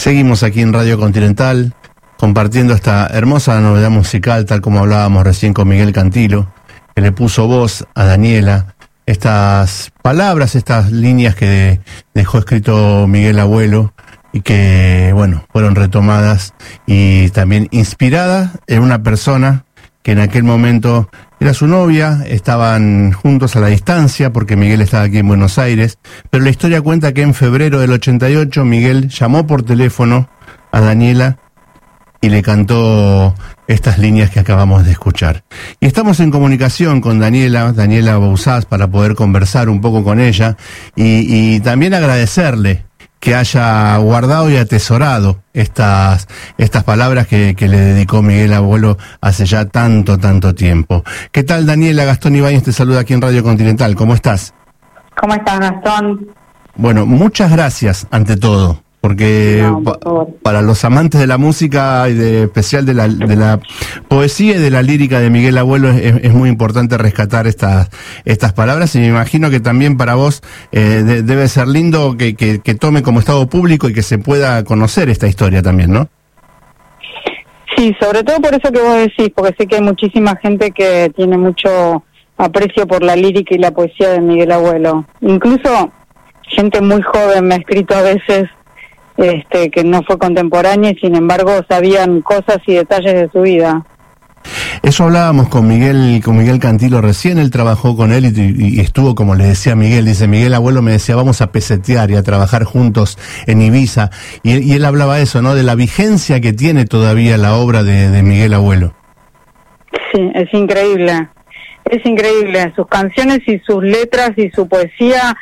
Seguimos aquí en Radio Continental, compartiendo esta hermosa novedad musical, tal como hablábamos recién con Miguel Cantilo, que le puso voz a Daniela. Estas palabras, estas líneas que dejó escrito Miguel Abuelo y que, bueno, fueron retomadas y también inspiradas en una persona que en aquel momento era su novia, estaban juntos a la distancia porque Miguel estaba aquí en Buenos Aires, pero la historia cuenta que en febrero del 88 Miguel llamó por teléfono a Daniela y le cantó estas líneas que acabamos de escuchar. Y estamos en comunicación con Daniela Bouzás, para poder conversar un poco con ella y también agradecerle que haya guardado y atesorado estas palabras que le dedicó Miguel Abuelo hace ya tanto tiempo. ¿Qué tal, Daniela? Gastón Ibáñez te saluda aquí en Radio Continental. ¿Cómo estás? ¿Cómo estás, Gastón? Bueno, muchas gracias ante todo, porque para los amantes de la música y especial de la poesía y de la lírica de Miguel Abuelo es muy importante rescatar estas palabras, y me imagino que también para vos debe ser lindo que tome como estado público y que se pueda conocer esta historia también, ¿no? Sí, sobre todo por eso que vos decís, porque sé que hay muchísima gente que tiene mucho aprecio por la lírica y la poesía de Miguel Abuelo. Incluso gente muy joven me ha escrito a veces que no fue contemporánea y sin embargo sabían cosas y detalles de su vida. Eso hablábamos con Miguel Cantilo recién. Él trabajó con él y estuvo, como le decía Miguel, dice: Miguel Abuelo me decía, vamos a pesetear y a trabajar juntos en Ibiza, y él hablaba eso, ¿no?, de la vigencia que tiene todavía la obra de Miguel Abuelo. Sí, es increíble, sus canciones y sus letras y su poesía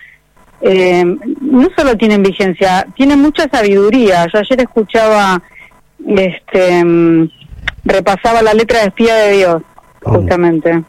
no solo tienen vigencia, tienen mucha sabiduría. Yo ayer escuchaba, repasaba la letra de Espía de Dios, justamente,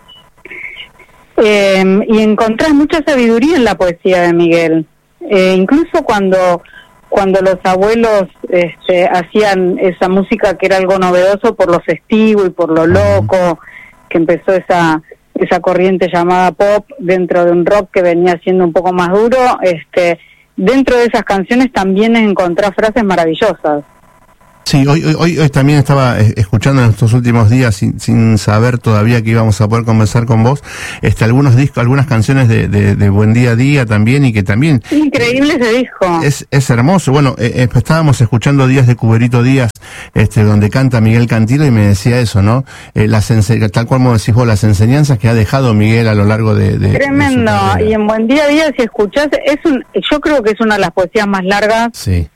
y encontrás mucha sabiduría en la poesía de Miguel. Incluso cuando los abuelos hacían esa música que era algo novedoso por lo festivo y por lo loco, que empezó esa corriente llamada pop dentro de un rock que venía siendo un poco más duro, dentro de esas canciones también encontrás frases maravillosas. Sí, hoy también estaba escuchando en estos últimos días, sin saber todavía que íbamos a poder conversar con vos, algunos discos, algunas canciones de Buen Día a Día también, y que también... Increíble ese disco. Es hermoso. Bueno, estábamos escuchando Días de Cuberito Díaz, donde canta Miguel Cantilo, y me decía eso, ¿no? Tal cual como decís vos, las enseñanzas que ha dejado Miguel a lo largo de Tremendo. Y en Buen Día a Día, si escuchás, yo creo que es una de las poesías más largas. Sí.